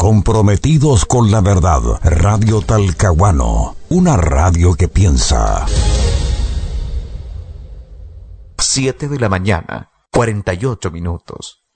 comprometidos con la verdad. Radio Talcahuano, una radio que piensa. 7 de la mañana, 48 minutos.